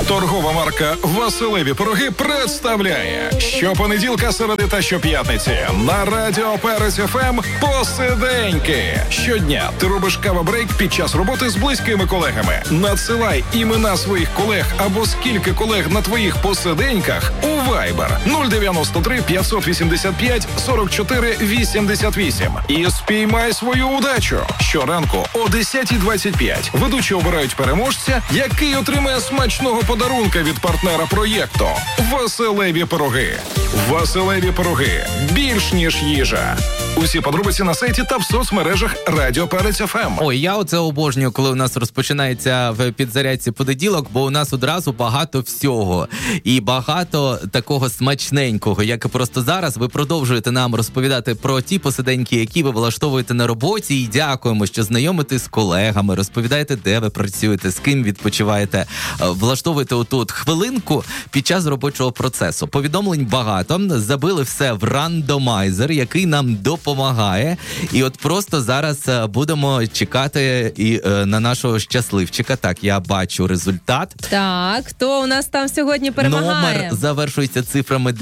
Торгова марка «Василеві пироги» представляє щопонеділка, середи та щоп'ятниці на Радіо Перець ФМ посиденьки. Щодня ти робиш кава-брейк під час роботи з близькими колегами. Надсилай імена своїх колег або скільки колег на твоїх посиденьках у Viber 093 585 44 88 і спіймай свою удачу. Щоранку о 10:25 ведучі обирають переможця, який отримає смачного подарунка від партнера проєкту «Василеві пироги». «Василеві пироги» – більш ніж їжа. Усі подробиці на сайті та в соцмережах Радіо Перець ФМ. Ой, я оце обожнюю, коли у нас розпочинається в підзарядці понеділок, бо у нас одразу багато всього. І багато такого смачненького, як і просто зараз. Ви продовжуєте нам розповідати про ті посиденьки, які ви влаштовуєте на роботі. І дякуємо, що знайомитесь з колегами, розповідаєте, де ви працюєте, з ким відпочиваєте. Влаштовуєте отут хвилинку під час робочого процесу. Повідомлень багато. Забили все в рандомайзер, який нам допомагає. І от просто зараз будемо чекати і на нашого щасливчика. Так, я бачу результат. Так, хто у нас там сьогодні перемагає? Номер завершується цифрами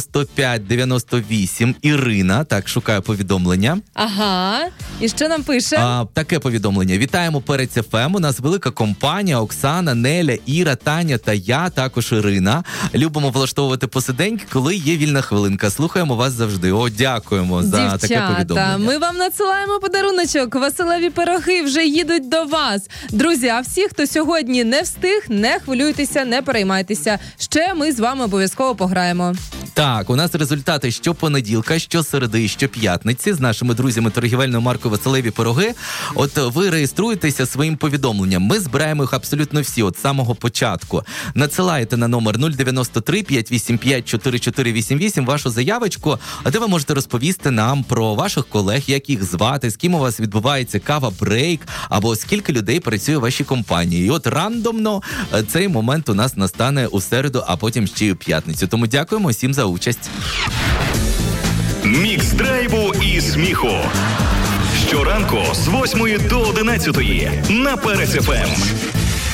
9598. Ірина. Так, шукаю повідомлення. Ага. І що нам пише? Таке повідомлення. Вітаємо Перець ФМ. У нас велика компанія. Оксана, Неля, Іра, Таня та я, також Ірина. Любимо влаштовувати посиденьки, коли є вільна хвилинка. Слухаємо вас завжди. О, дякуємо за таке повідомлення. Ми вам надсилаємо подаруночок. Василеві пироги вже їдуть до вас. Друзі, а всі, хто сьогодні не встиг, не хвилюйтеся, не переймайтеся. Ще ми з вами обов'язково пограємо. Так, у нас результати щопонеділка, щосереди, щоп'ятниці з нашими друзями торгівельної марки «Василеві пироги». От ви реєструєтеся своїм повідомленням. Ми збираємо їх абсолютно всі, от з самого початку. Надсилаєте на номер 093 585 4488 вашу заявочку, де ви можете розповісти нам про ваших колег, як їх звати, з ким у вас відбувається кава-брейк, або скільки людей працює в вашій компанії. І от рандомно цей момент у нас настане у середу, а потім ще й у п'ятницю. Тому дякуємо всім за участь. Мікс драйву і сміху. Щоранку з 8 до 11 на Перець ФМ.